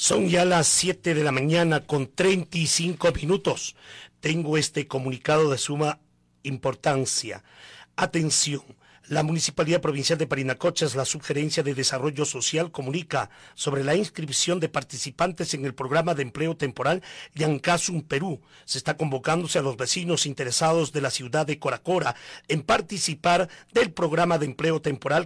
Son ya las 7 de la mañana con 35 minutos. Tengo este comunicado de suma importancia. Atención. La Municipalidad Provincial de Parinacochas, la Subgerencia de Desarrollo Social, comunica sobre la inscripción de participantes en el programa de empleo temporal Llancasum Perú. Se está convocándose a los vecinos interesados de la ciudad de Coracora en participar del programa de empleo temporal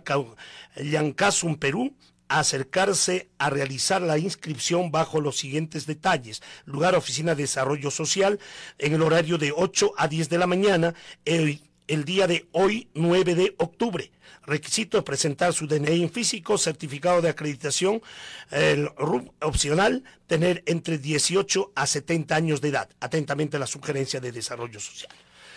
Llancasum Perú, a acercarse a realizar la inscripción bajo los siguientes detalles. Lugar, Oficina de Desarrollo Social, en el horario de 8 a 10 de la mañana, el día de hoy, 9 de octubre. Requisito es presentar su DNI en físico, certificado de acreditación, el RUP opcional, tener entre 18 a 70 años de edad. Atentamente, la Subgerencia de Desarrollo Social.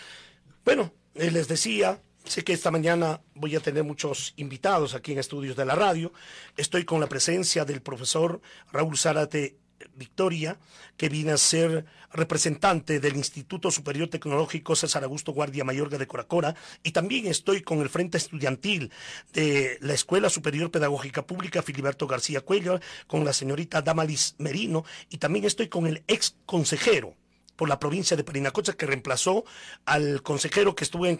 Bueno, les decía, sé que esta mañana voy a tener muchos invitados aquí en Estudios de la Radio. Estoy con la presencia del profesor Raúl Zárate Victoria, que viene a ser representante del Instituto Superior Tecnológico César Augusto Guardia Mayorga de Coracora, y también estoy con el Frente Estudiantil de la Escuela Superior Pedagógica Pública Filiberto García Cuellar, con la señorita Damalis Merino, y también estoy con el ex consejero por la provincia de Parinacochas, que reemplazó al consejero que estuvo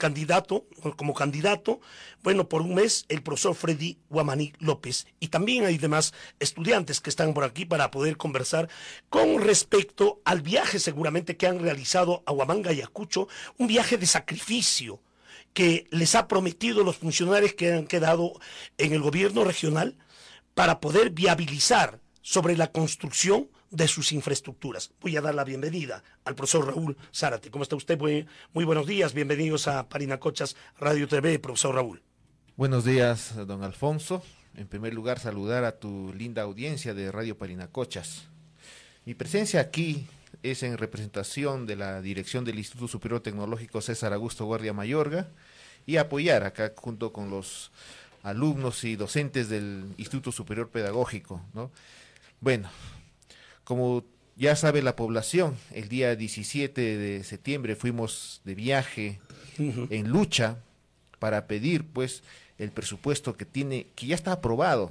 como candidato, bueno, por un mes, el profesor Freddy Guamaní López. Y también hay demás estudiantes que están por aquí para poder conversar con respecto al viaje seguramente que han realizado a Huamanga y Ayacucho, un viaje de sacrificio que les ha prometido los funcionarios que han quedado en el gobierno regional para poder viabilizar sobre la construcción de sus infraestructuras. Voy a dar la bienvenida al profesor Raúl Zárate. ¿Cómo está usted? Muy buenos días. Bienvenidos a Parinacochas Radio TV, profesor Raúl. Buenos días, don Alfonso. En primer lugar, saludar a tu linda audiencia de Radio Parinacochas. Mi presencia aquí es en representación de la dirección del Instituto Superior Tecnológico César Augusto Guardia Mayorga y apoyar acá junto con los alumnos y docentes del Instituto Superior Pedagógico, ¿no? Bueno, como ya sabe la población, el día 17 de septiembre fuimos de viaje en lucha para pedir pues el presupuesto que ya está aprobado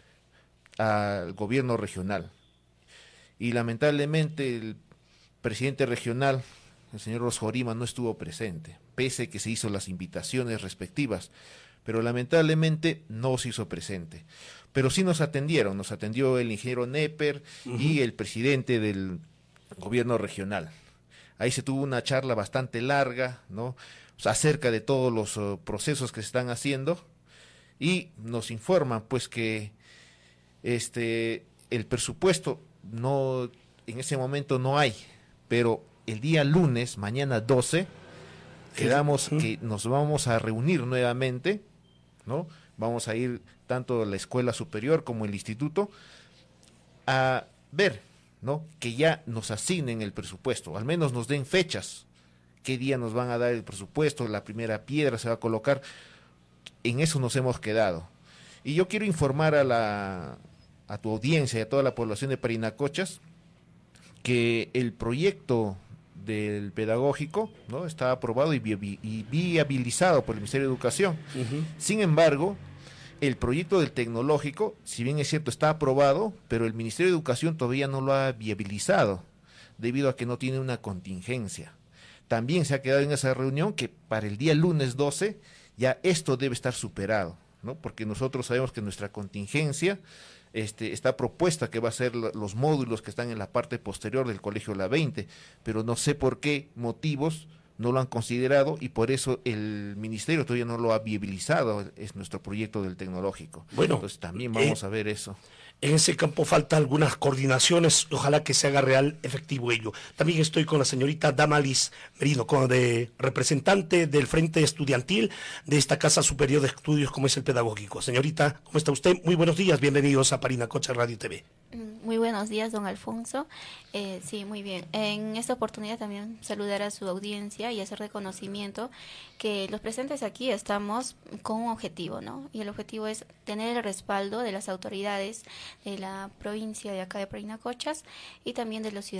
al gobierno regional. Y lamentablemente el presidente regional, el señor Rosjorima, no estuvo presente, pese a que se hizo las invitaciones respectivas, pero lamentablemente no se hizo presente. Pero sí nos atendió el ingeniero Nepper y el presidente del gobierno regional. Ahí se tuvo una charla bastante larga, ¿no? O sea, acerca de todos los procesos que se están haciendo, y nos informan pues que el presupuesto en ese momento no hay, pero el día lunes, mañana 12, quedamos que nos vamos a reunir nuevamente, ¿no? Vamos a ir tanto a la escuela superior como el instituto a ver, ¿no?, que ya nos asignen el presupuesto, al menos nos den fechas, qué día nos van a dar el presupuesto, la primera piedra se va a colocar. En eso nos hemos quedado. Y yo quiero informar a tu audiencia y a toda la población de Parinacochas que el proyecto del pedagógico, ¿no?, está aprobado y viabilizado por el Ministerio de Educación. Sin embargo, el proyecto del tecnológico, si bien es cierto, está aprobado, pero el Ministerio de Educación todavía no lo ha viabilizado, debido a que no tiene una contingencia. También se ha quedado en esa reunión que para el día lunes 12 ya esto debe estar superado, ¿no?, porque nosotros sabemos que nuestra contingencia está propuesta que va a ser los módulos que están en la parte posterior del Colegio La 20, pero no sé por qué motivos no lo han considerado, y por eso el ministerio todavía no lo ha viabilizado, es nuestro proyecto del tecnológico. Bueno, entonces también vamos a ver eso. En ese campo falta algunas coordinaciones, ojalá que se haga real, efectivo ello. También estoy con la señorita Damalis Merino, representante del Frente Estudiantil de esta Casa Superior de Estudios como es el Pedagógico. Señorita, ¿cómo está usted? Muy buenos días, bienvenidos a Parinacochas Radio TV. Muy buenos días, don Alfonso. Sí, muy bien. En esta oportunidad también saludar a su audiencia y hacer reconocimiento que los presentes aquí estamos con un objetivo, ¿no? Y el objetivo es tener el respaldo de las autoridades de la provincia de acá de Parinacochas y también de los ciudadanos